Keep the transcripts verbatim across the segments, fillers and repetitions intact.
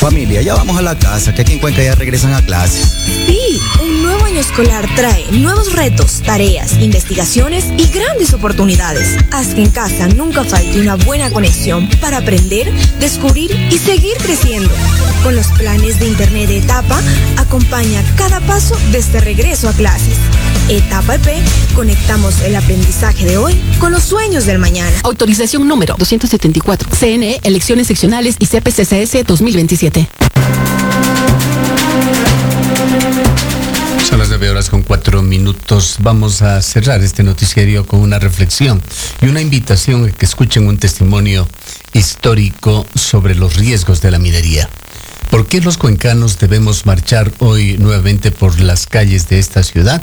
Familia, ya vamos a la casa, que aquí en Cuenca ya regresan a clases. Sí, un nuevo año escolar trae nuevos retos, tareas, investigaciones y grandes oportunidades. Haz que en casa nunca falte una buena conexión para aprender, descubrir y seguir creciendo. Con los planes de Internet de Etapa, acompaña cada paso de este regreso a clases. Etapa E P, conectamos el aprendizaje de hoy con los sueños del mañana. Autorización número doscientos setenta y cuatro. C N E, elecciones seccionales y C P C C S dos mil veintisiete. Son las nueve horas con cuatro minutos. Vamos a cerrar este noticiario con una reflexión y una invitación a que escuchen un testimonio histórico sobre los riesgos de la minería. ¿Por qué los cuencanos debemos marchar hoy nuevamente por las calles de esta ciudad?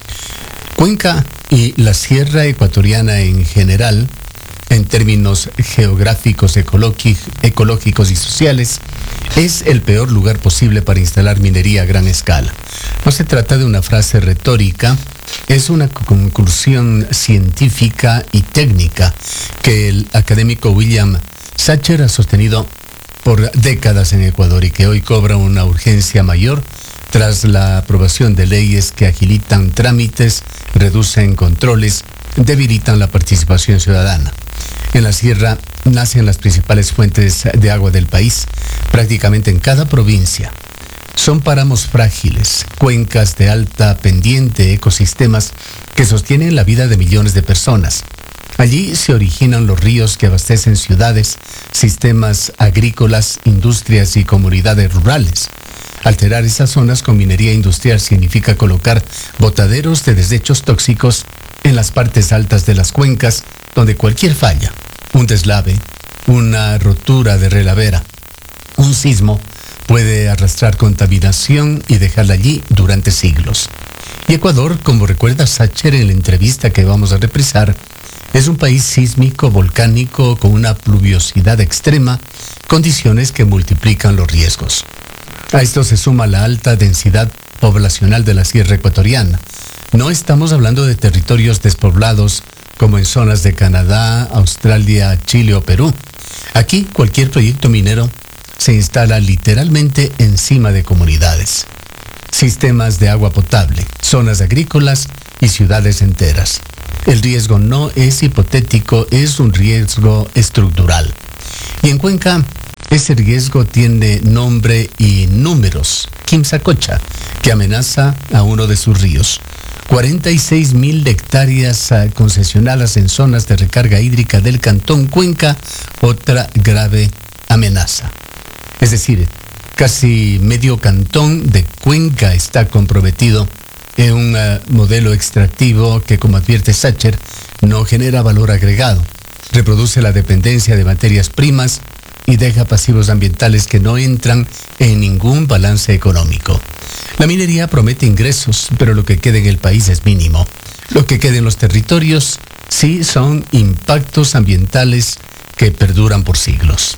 Cuenca y la Sierra Ecuatoriana en general, en términos geográficos, ecológicos y sociales, es el peor lugar posible para instalar minería a gran escala. No se trata de una frase retórica, es una conclusión científica y técnica que el académico William Sacher ha sostenido por décadas en Ecuador y que hoy cobra una urgencia mayor tras la aprobación de leyes que agilitan trámites, reducen controles, debilitan la participación ciudadana. En la sierra nacen las principales fuentes de agua del país, prácticamente en cada provincia. Son páramos frágiles, cuencas de alta pendiente, ecosistemas que sostienen la vida de millones de personas. Allí se originan los ríos que abastecen ciudades, sistemas agrícolas, industrias y comunidades rurales. Alterar esas zonas con minería industrial significa colocar botaderos de desechos tóxicos en las partes altas de las cuencas, donde cualquier falla, un deslave, una rotura de relavera, un sismo, puede arrastrar contaminación y dejarla allí durante siglos. Y Ecuador, como recuerda Sacher en la entrevista que vamos a reprisar, es un país sísmico, volcánico, con una pluviosidad extrema, condiciones que multiplican los riesgos. A esto se suma la alta densidad poblacional de la Sierra Ecuatoriana. No estamos hablando de territorios despoblados como en zonas de Canadá, Australia, Chile o Perú. Aquí cualquier proyecto minero se instala literalmente encima de comunidades, sistemas de agua potable, zonas agrícolas y ciudades enteras. El riesgo no es hipotético, es un riesgo estructural. Y en Cuenca, ese riesgo tiene nombre y números. Quimsacocha, que amenaza a uno de sus ríos. cuarenta y seis mil hectáreas concesionadas en zonas de recarga hídrica del Cantón Cuenca, otra grave amenaza. Es decir, casi medio cantón de Cuenca está comprometido en un uh, modelo extractivo que, como advierte Sacher, no genera valor agregado, reproduce la dependencia de materias primas y deja pasivos ambientales que no entran en ningún balance económico. La minería promete ingresos, pero lo que queda en el país es mínimo. Lo que queda en los territorios sí son impactos ambientales que perduran por siglos.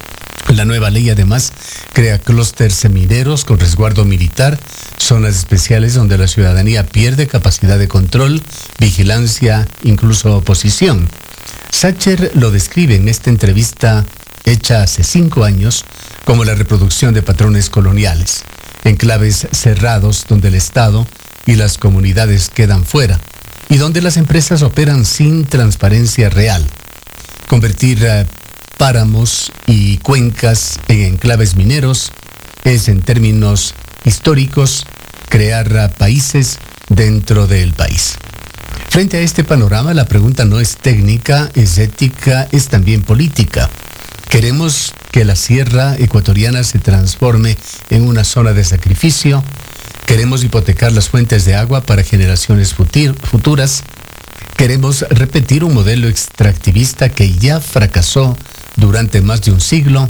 La nueva ley además crea clústeres mineros con resguardo militar, zonas especiales donde la ciudadanía pierde capacidad de control, vigilancia, incluso oposición. Sacher lo describe en esta entrevista hecha hace cinco años como la reproducción de patrones coloniales, enclaves cerrados donde el Estado y las comunidades quedan fuera y donde las empresas operan sin transparencia real. Convertir uh, páramos y cuencas en enclaves mineros es, en términos históricos, crear uh, países dentro del país. Frente a este panorama, la pregunta no es técnica, es ética, es también política. ¿Queremos que la Sierra Ecuatoriana se transforme en una zona de sacrificio? ¿Queremos hipotecar las fuentes de agua para generaciones futuras? ¿Queremos repetir un modelo extractivista que ya fracasó durante más de un siglo?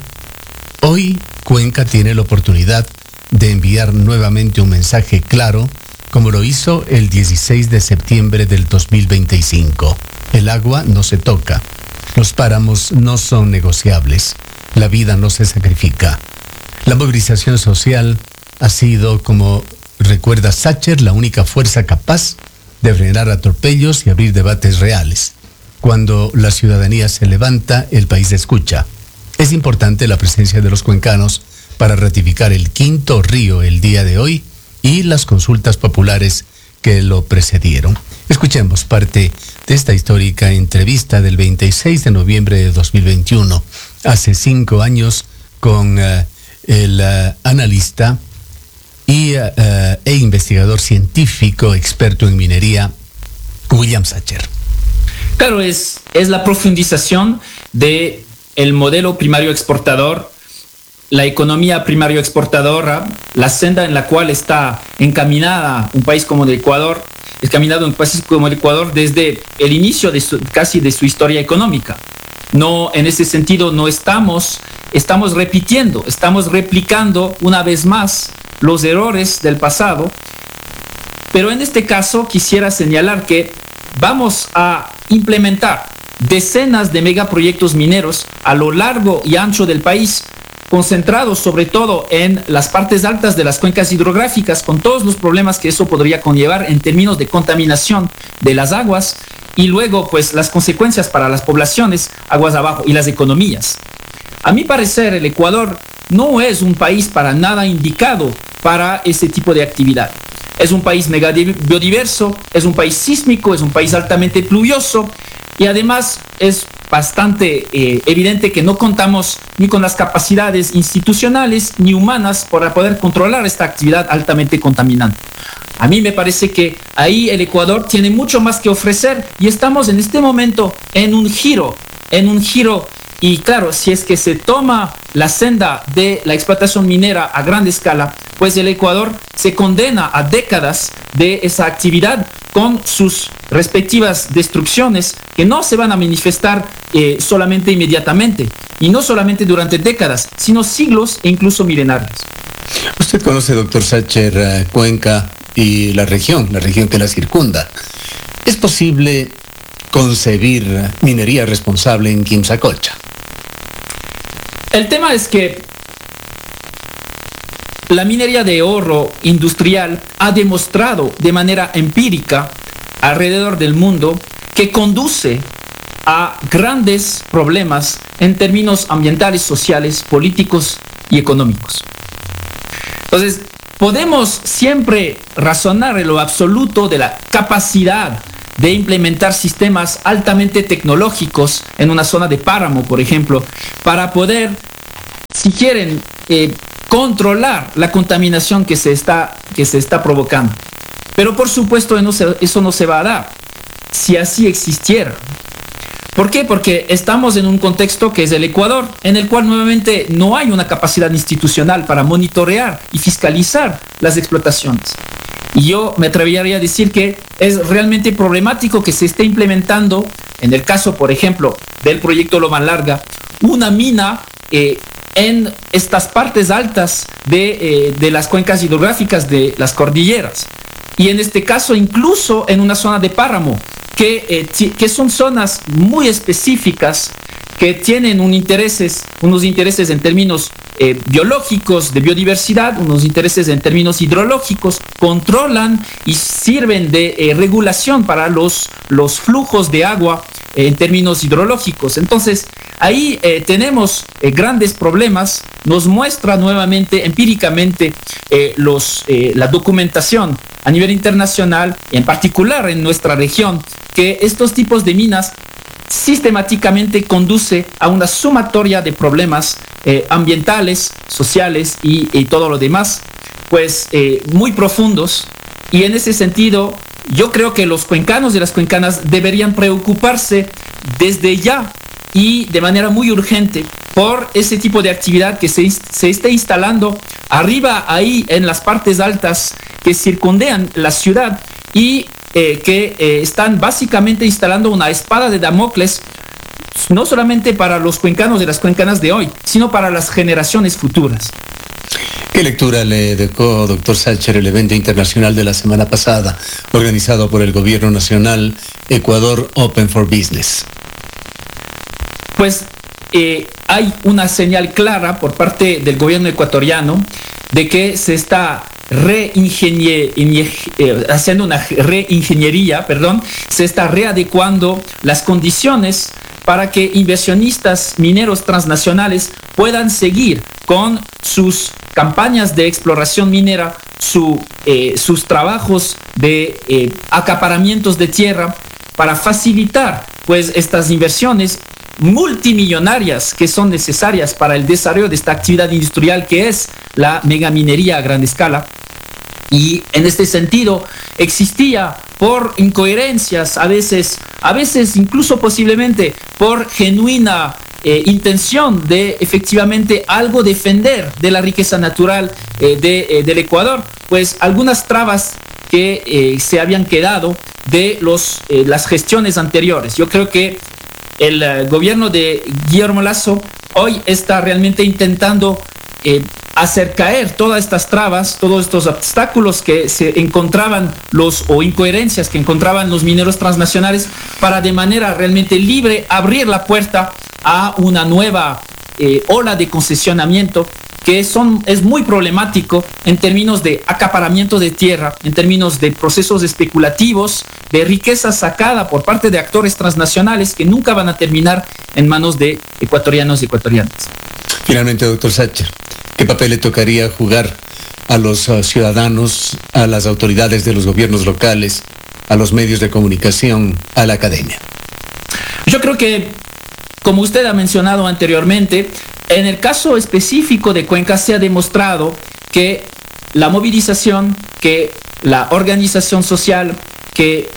Hoy, Cuenca tiene la oportunidad de enviar nuevamente un mensaje claro, como lo hizo el dieciséis de septiembre del dos mil veinticinco. El agua no se toca. Los páramos no son negociables. La vida no se sacrifica. La movilización social ha sido, como recuerda Sacher, la única fuerza capaz de frenar atropellos y abrir debates reales. Cuando la ciudadanía se levanta, el país escucha. Es importante la presencia de los cuencanos para ratificar el quinto río el día de hoy y las consultas populares que lo precedieron. Escuchemos parte de esta histórica entrevista del veintiséis de noviembre de dos mil veintiuno, hace cinco años, con uh, el uh, analista y, uh, e investigador científico experto en minería, William Sacher. Claro, es, es la profundización de el modelo primario exportador, la economía primario exportadora, la senda en la cual está encaminada un país como el Ecuador, es caminado un país como el Ecuador desde el inicio de su, casi de su historia económica. No, en ese sentido, no estamos, estamos repitiendo, estamos replicando una vez más los errores del pasado, pero en este caso quisiera señalar que vamos a implementar decenas de megaproyectos mineros a lo largo y ancho del país, concentrados sobre todo en las partes altas de las cuencas hidrográficas, con todos los problemas que eso podría conllevar en términos de contaminación de las aguas y luego pues las consecuencias para las poblaciones aguas abajo y las economías. A mi parecer, el Ecuador no es un país para nada indicado para ese tipo de actividad. Es un país mega biodiverso, es un país sísmico, es un país altamente pluvioso y además es bastante eh, evidente que no contamos ni con las capacidades institucionales ni humanas para poder controlar esta actividad altamente contaminante. A mí me parece que ahí el Ecuador tiene mucho más que ofrecer y estamos en este momento en un giro, en un giro y claro, si es que se toma la senda de la explotación minera a gran escala, pues el Ecuador se condena a décadas de esa actividad con sus respectivas destrucciones que no se van a manifestar eh, solamente inmediatamente y no solamente durante décadas, sino siglos e incluso milenarios. Usted conoce, doctor Sacher, uh, Cuenca y la región, la región que la circunda. ¿Es posible concebir minería responsable en Quimsacocha? El tema es que la minería de oro industrial ha demostrado de manera empírica alrededor del mundo que conduce a grandes problemas en términos ambientales, sociales, políticos y económicos. Entonces, podemos siempre razonar en lo absoluto de la capacidad de implementar sistemas altamente tecnológicos en una zona de páramo, por ejemplo, para poder, si quieren, eh, controlar la contaminación que se está, que se está provocando. Pero por supuesto no se, eso no se va a dar si así existiera. ¿Por qué? Porque estamos en un contexto que es el Ecuador, en el cual nuevamente no hay una capacidad institucional para monitorear y fiscalizar las explotaciones. Y yo me atrevería a decir que es realmente problemático que se esté implementando, en el caso, por ejemplo, del proyecto Loma Larga, una mina eh, en estas partes altas de, eh, de las cuencas hidrográficas de las cordilleras. Y en este caso, incluso en una zona de páramo, que, eh, que son zonas muy específicas que tienen un intereses, unos intereses en términos eh, biológicos de biodiversidad, unos intereses en términos hidrológicos, controlan y sirven de eh, regulación para los, los flujos de agua eh, en términos hidrológicos. Entonces, ahí eh, tenemos eh, grandes problemas. Nos muestra nuevamente, empíricamente, eh, los, eh, la documentación a nivel internacional, en particular en nuestra región, que estos tipos de minas sistemáticamente conduce a una sumatoria de problemas eh, ambientales, sociales y, y todo lo demás, pues eh, muy profundos. Y en ese sentido, yo creo que los cuencanos y las cuencanas deberían preocuparse desde ya y de manera muy urgente por ese tipo de actividad que se, se esté instalando arriba ahí en las partes altas que circundean la ciudad y Eh, que eh, están básicamente instalando una espada de Damocles, no solamente para los cuencanos y las cuencanas de hoy, sino para las generaciones futuras. ¿Qué lectura le dejó, doctor Sacher, el evento internacional de la semana pasada, organizado por el Gobierno Nacional Ecuador Open for Business? Pues eh, hay una señal clara por parte del gobierno ecuatoriano de que se está Reingenier, eh, haciendo una reingeniería, perdón, se está readecuando las condiciones para que inversionistas mineros transnacionales puedan seguir con sus campañas de exploración minera, su, eh, sus trabajos de eh, acaparamientos de tierra, para facilitar pues estas inversiones multimillonarias que son necesarias para el desarrollo de esta actividad industrial que es la megaminería a gran escala. Y en este sentido existía, por incoherencias, a veces, a veces incluso posiblemente por genuina eh, intención de efectivamente algo defender de la riqueza natural eh, de, eh, del Ecuador, pues algunas trabas que eh, se habían quedado de los, eh, las gestiones anteriores. Yo creo que el uh, gobierno de Guillermo Lasso hoy está realmente intentando eh, hacer caer todas estas trabas, todos estos obstáculos que se encontraban los, o incoherencias que encontraban los mineros transnacionales, para de manera realmente libre abrir la puerta a una nueva eh, ola de concesionamiento que son, es muy problemático en términos de acaparamiento de tierra, en términos de procesos especulativos, de riqueza sacada por parte de actores transnacionales que nunca van a terminar en manos de ecuatorianos y ecuatorianas. Finalmente, doctor Sacher, ¿qué papel le tocaría jugar a los uh, ciudadanos, a las autoridades de los gobiernos locales, a los medios de comunicación, a la academia? Yo creo que, como usted ha mencionado anteriormente, en el caso específico de Cuenca se ha demostrado que la movilización, que la organización social, que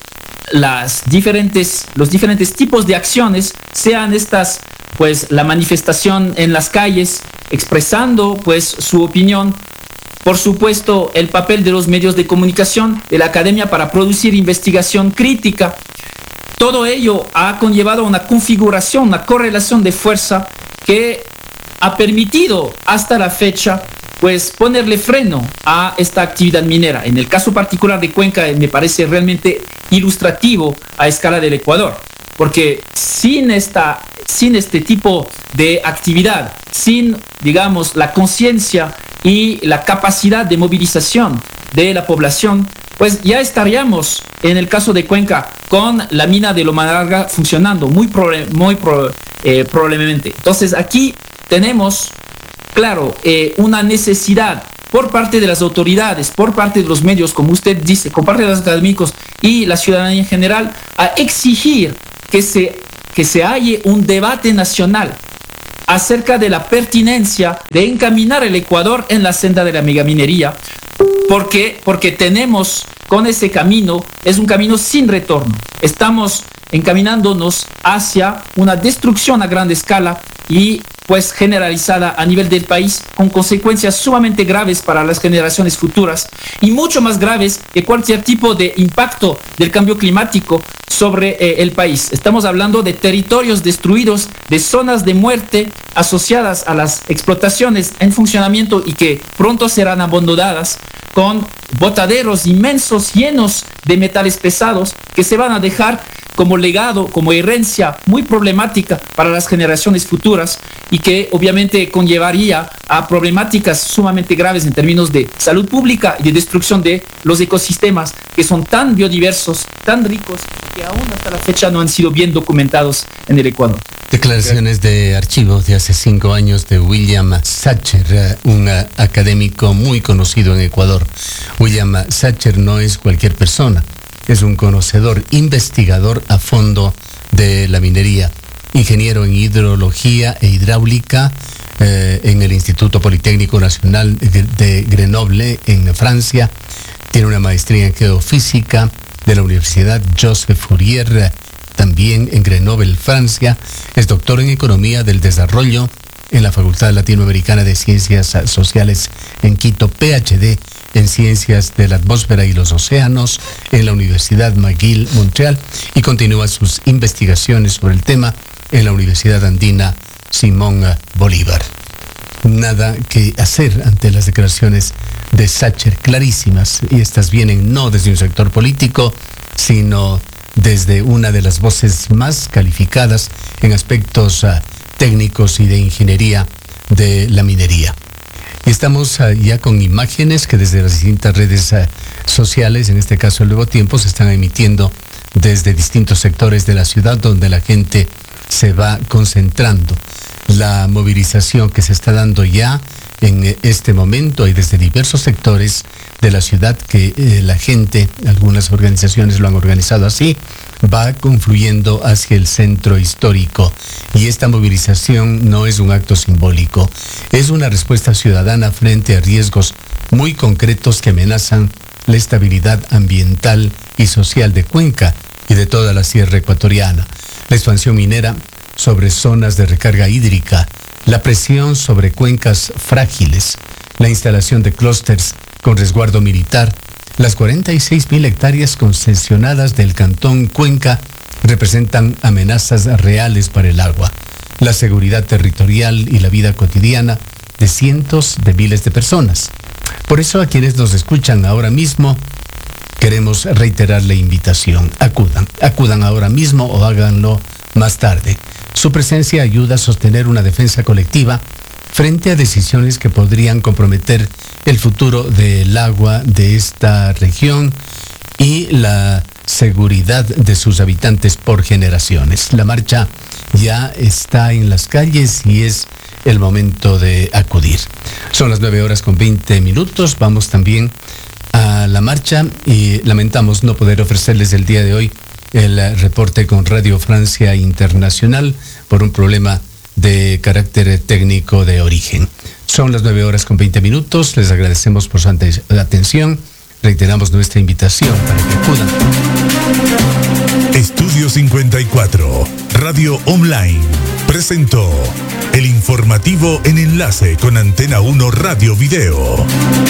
las diferentes, los diferentes tipos de acciones, sean estas, pues la manifestación en las calles, expresando pues su opinión, por supuesto el papel de los medios de comunicación, de la academia para producir investigación crítica. Todo ello ha conllevado una configuración, una correlación de fuerza que ha permitido hasta la fecha pues ponerle freno a esta actividad minera. En el caso particular de Cuenca me parece realmente ilustrativo a escala del Ecuador, porque sin, esta, sin este tipo de actividad, sin, digamos, la conciencia y la capacidad de movilización de la población, pues ya estaríamos, en el caso de Cuenca, con la mina de Loma Larga funcionando muy, proble muy pro eh, probablemente. Entonces aquí tenemos, claro, eh, una necesidad por parte de las autoridades, por parte de los medios, como usted dice, por parte de los académicos y la ciudadanía en general, a exigir que se, que se halle un debate nacional acerca de la pertinencia de encaminar el Ecuador en la senda de la megaminería. ¿Por qué? Porque tenemos con ese camino, es un camino sin retorno. Estamos encaminándonos hacia una destrucción a gran escala y pues generalizada a nivel del país, con consecuencias sumamente graves para las generaciones futuras y mucho más graves que cualquier tipo de impacto del cambio climático sobre eh, el país. Estamos hablando de territorios destruidos, de zonas de muerte asociadas a las explotaciones en funcionamiento y que pronto serán abandonadas, con botaderos inmensos llenos de metales pesados que se van a dejar como legado, como herencia muy problemática para las generaciones futuras y que obviamente conllevaría a problemáticas sumamente graves en términos de salud pública y de destrucción de los ecosistemas que son tan biodiversos, tan ricos, que aún hasta la fecha no han sido bien documentados en el Ecuador. Declaraciones de archivo de hace cinco años de William Sacher, un académico muy conocido en Ecuador. William Sacher no es cualquier persona. Es un conocedor, investigador a fondo de la minería, ingeniero en hidrología e hidráulica eh, en el Instituto Politécnico Nacional de, de Grenoble, en Francia. Tiene una maestría en geofísica de la Universidad Joseph Fourier, también en Grenoble, Francia. Es doctor en economía del desarrollo en la Facultad Latinoamericana de Ciencias Sociales en Quito, P H D en Ciencias de la Atmósfera y los Océanos en la Universidad McGill, Montreal, y continúa sus investigaciones sobre el tema en la Universidad Andina Simón Bolívar. Nada que hacer ante las declaraciones de Sacher, clarísimas, y estas vienen no desde un sector político, sino desde una de las voces más calificadas en aspectos uh, técnicos y de ingeniería de la minería. Y estamos uh, ya con imágenes que desde las distintas redes uh, sociales, en este caso el Nuevo Tiempo, se están emitiendo desde distintos sectores de la ciudad donde la gente se va concentrando. La movilización que se está dando ya en este momento y desde diversos sectores de la ciudad que eh, la gente, algunas organizaciones lo han organizado así, va confluyendo hacia el centro histórico. Y esta movilización no es un acto simbólico, es una respuesta ciudadana frente a riesgos muy concretos que amenazan la estabilidad ambiental y social de Cuenca y de toda la sierra ecuatoriana. La expansión minera sobre zonas de recarga hídrica, la presión sobre cuencas frágiles, la instalación de clústeres con resguardo militar, las cuarenta y seis mil hectáreas concesionadas del Cantón Cuenca representan amenazas reales para el agua, la seguridad territorial y la vida cotidiana de cientos de miles de personas. Por eso a quienes nos escuchan ahora mismo, queremos reiterar la invitación. Acudan, acudan ahora mismo o háganlo más tarde. Su presencia ayuda a sostener una defensa colectiva frente a decisiones que podrían comprometer el futuro del agua de esta región y la seguridad de sus habitantes por generaciones. La marcha ya está en las calles y es el momento de acudir. Son las nueve horas con veinte minutos. Vamos también a la marcha y lamentamos no poder ofrecerles el día de hoy el reporte con Radio Francia Internacional por un problema de carácter técnico de origen. Son las nueve horas con veinte minutos. Les agradecemos por su atención. Reiteramos nuestra invitación para que acudan. Estudio cincuenta y cuatro, Radio Online, presentó el informativo en enlace con Antena uno Radio Video.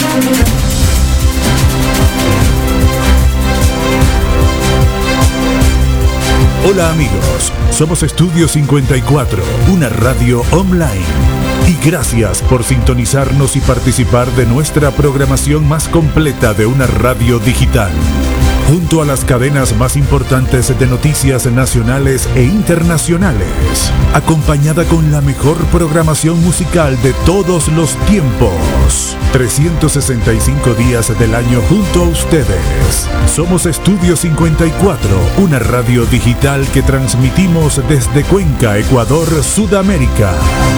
Hola amigos, somos Estudio cincuenta y cuatro, una radio online. Y gracias por sintonizarnos y participar de nuestra programación más completa de una radio digital. Junto a las cadenas más importantes de noticias nacionales e internacionales, acompañada con la mejor programación musical de todos los tiempos. trescientos sesenta y cinco días del año junto a ustedes. Somos Estudio cincuenta y cuatro, una radio digital que transmitimos desde Cuenca, Ecuador, Sudamérica.